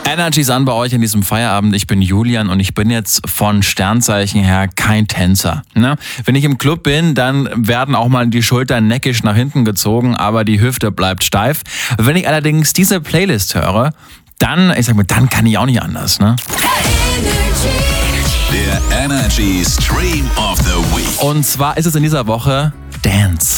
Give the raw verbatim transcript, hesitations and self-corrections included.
Energy ist an bei euch an diesem Feierabend. Ich bin Julian und ich bin jetzt von Sternzeichen her kein Tänzer. Ne? Wenn ich im Club bin, dann werden auch mal die Schultern neckisch nach hinten gezogen, aber die Hüfte bleibt steif. Wenn ich allerdings diese Playlist höre, dann, ich sag mal, dann kann ich auch nicht anders. Ne? Der Energy Stream of the Week. Und zwar ist es in dieser Woche Dance.